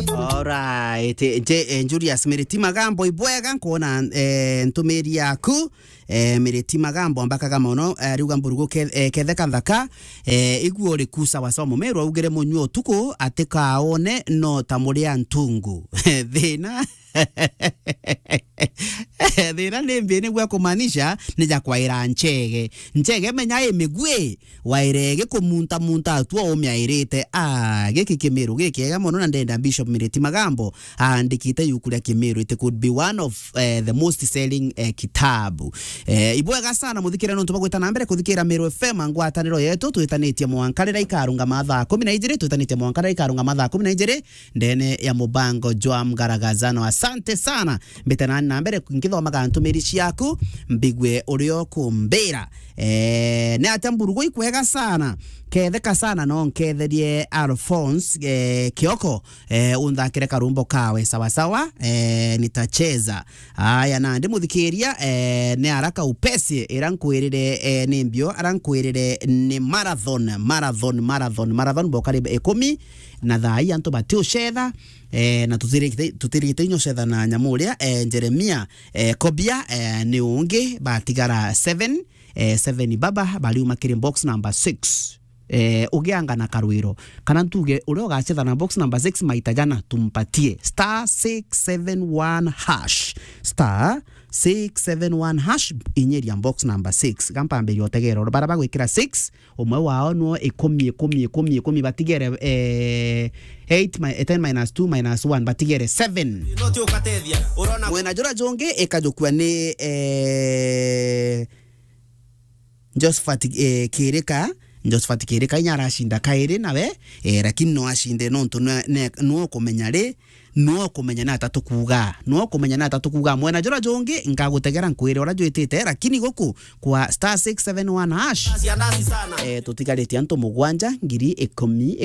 Alright, Julius Miriti Magambo ibwega nkona ntumiri yaku Miriti Magambo ambaka kama ono riuga mburugo ketheka thaka iguo rikusa wasomo mero ugere munyo tuko ateka one no tamuria ntungu thina thina nembene gwa kumanisha nija kwaira nchege menya emigwe wairege kumunta atwa omyairite giki kimiru giki ga mono na ndenda Bishop Miriti Magambo andikite yukulia kimiru. It could be one of the most selling kitabu ibwega sana muthikira no tubagwita na mbere kuthikira Meru FM ngwataniro yetu twitanitie mwankarira ikarunga mathaa 12 twitanitie mwankarira ikarunga mathaa 12 ndene ya mubango Joa Mgaragazano. Asante sana mbitana na mbere ngithomaga ntumiri ciaku mbigwe urio kumbira ne atamburugo ikwega sana ketheka sana no nketherie Alphonse Kioko undakire karumbo kawe sawa sawa nitacheza aya na ndi muthikiria ne araka upesi irankwirire nimbio arankwirire ni marathon bokari 10 na thai anto batio shetha na tutirigite inyo shetha na nyamuria Jeremia Kobia ni ungi batigara 7 baba bali umakiri box number 6 ugianga na karwiro kana ntuge ule ugachetha na box number 6 maita jana tumpatie *671# inyeria box number 6 gampambe yotegero baraba gwikira 6 umwe wao no 10 batigere 8 10 minus 2 minus 1 batigere 7 wena jora jonge ekajokwa ni Josephat Kireka inyara ashinda kaire nawe lakini no ashinde nonto no kumenya na atatukuga mwena jora jonge ngagutegera nkwire ora jwitite lakini goku kwa *671# tutigarite anto mugwanja ngiri 10